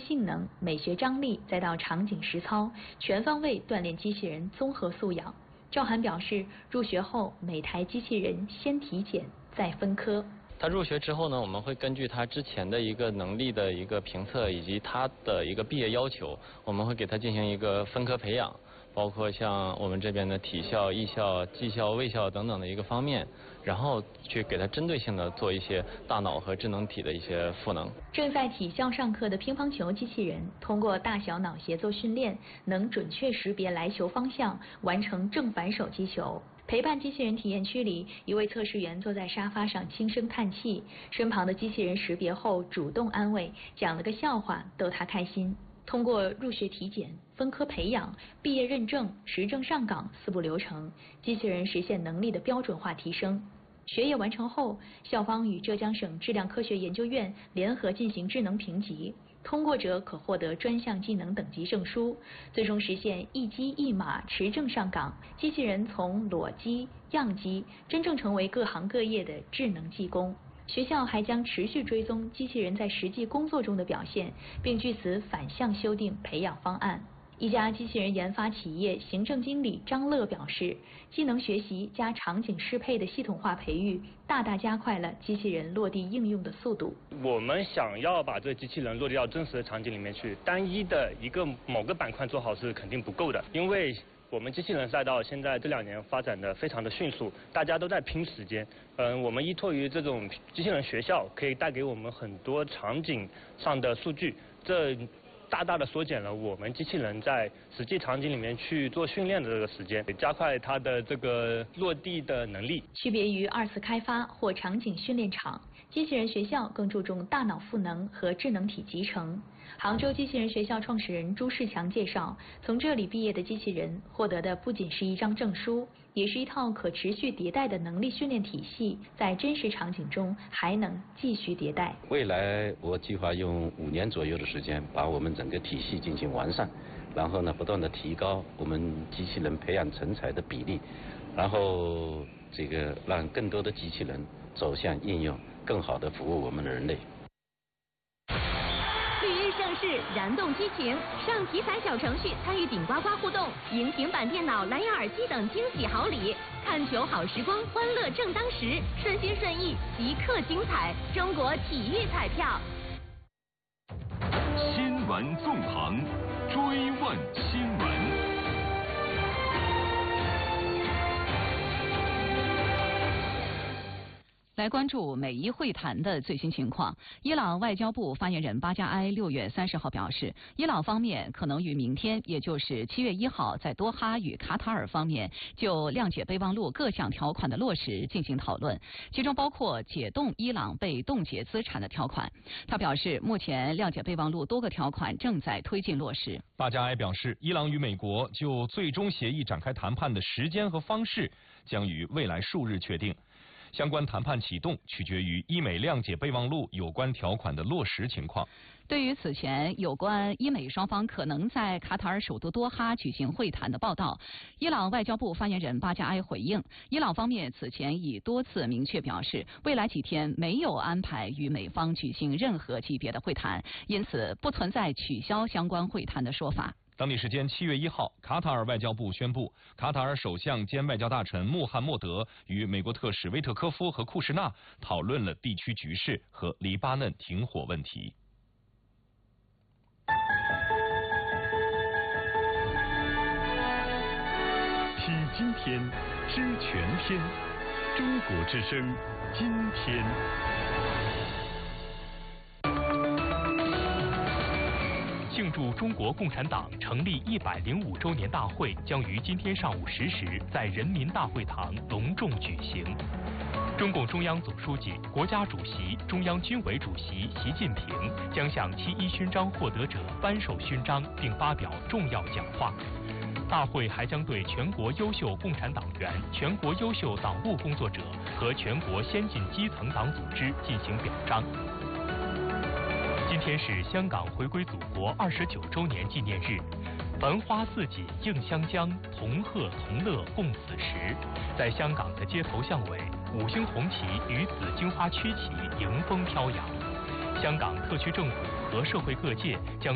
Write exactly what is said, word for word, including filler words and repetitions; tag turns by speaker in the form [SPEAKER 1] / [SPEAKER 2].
[SPEAKER 1] 性能、美学张力，再到场景实操，全方位锻炼机器人综合素养。赵涵表示，入学后每台机器人先体检再分科。
[SPEAKER 2] 他入学之后呢，我们会根据他之前的一个能力的一个评测以及他的一个毕业要求，我们会给他进行一个分科培养，包括像我们这边的体校、艺校、技校、卫校等等的一个方面，然后去给他针对性的做一些大脑和智能体的一些赋能。
[SPEAKER 1] 正在体校上课的乒乓球机器人，通过大小脑协作训练，能准确识别来球方向，完成正反手击球。陪伴机器人体验区里，一位测试员坐在沙发上轻声叹气，身旁的机器人识别后主动安慰，讲了个笑话逗他开心。通过入学体检、分科培养、毕业认证、实证上岗四步流程，机器人实现能力的标准化提升。学业完成后，校方与浙江省质量科学研究院联合进行智能评级，通过者可获得专项技能等级证书，最终实现一机一码持证上岗。机器人从裸机、样机，真正成为各行各业的智能技工。学校还将持续追踪机器人在实际工作中的表现，并据此反向修订培养方案。一家机器人研发企业行政经理张乐表示，技能学习加场景适配的系统化培育，大大加快了机器人落地应用的速度。
[SPEAKER 3] 我们想要把这个机器人落地到真实的场景里面去，单一的一个某个板块做好是肯定不够的，因为我们机器人赛道现在这两年发展的非常的迅速，大家都在拼时间。嗯，我们依托于这种机器人学校，可以带给我们很多场景上的数据，这大大的缩减了我们机器人在实际场景里面去做训练的这个时间，加快它的这个落地的能力。
[SPEAKER 1] 区别于二次开发或场景训练场，机器人学校更注重大脑赋能和智能体集成。杭州机器人学校创始人朱世强介绍，从这里毕业的机器人获得的不仅是一张证书，也是一套可持续迭代的能力训练体系，在真实场景中还能继续迭代。
[SPEAKER 4] 未来我计划用五年左右的时间，把我们整个体系进行完善，然后呢，不断的提高我们机器人培养成才的比例，然后这个让更多的机器人走向应用，更好的服务我们的人类。
[SPEAKER 5] 绿日盛世，燃动激情，上体彩小程序参与顶呱呱互动，赢平板电脑、蓝牙耳机等惊喜好礼。看球好时光，欢乐正当时，顺心顺意，即刻精彩！中国体育彩票。
[SPEAKER 6] 新闻纵横，追问新闻。
[SPEAKER 7] 来关注美伊会谈的最新情况。伊朗外交部发言人巴加埃六月三十号表示，伊朗方面可能于明天，也就是七月一号，在多哈与卡塔尔方面就谅解备忘录各项条款的落实进行讨论，其中包括解冻伊朗被冻结资产的条款。他表示，目前谅解备忘录多个条款正在推进落实。
[SPEAKER 8] 巴加埃表示，伊朗与美国就最终协议展开谈判的时间和方式将于未来数日确定。相关谈判启动取决于伊美谅解备忘录有关条款的落实情况。
[SPEAKER 7] 对于此前有关伊美双方可能在卡塔尔首都多哈举行会谈的报道，伊朗外交部发言人巴加埃回应，伊朗方面此前已多次明确表示，未来几天没有安排与美方举行任何级别的会谈，因此不存在取消相关会谈的说法。
[SPEAKER 8] 当地时间七月一号，卡塔尔外交部宣布，卡塔尔首相兼外交大臣穆罕默德与美国特使威特科夫和库什纳讨论了地区局势和黎巴嫩停火问题。
[SPEAKER 6] 体今天，知全天，中国之声，今天。庆祝中国共产党成立一百零五周年大会将于今天上午十时在人民大会堂隆重举行。中共中央总书记、国家主席、中央军委主席习近平将向七一勋章获得者颁授勋章，并发表重要讲话。大会还将对全国优秀共产党员、全国优秀党务工作者和全国先进基层党组织进行表彰。今天是香港回归祖国二十九周年纪念日，繁花似锦映湘江，同贺同乐共此时。在香港的街头巷尾，五星红旗与紫荆花曲旗迎风飘扬。香港特区政府和社会各界将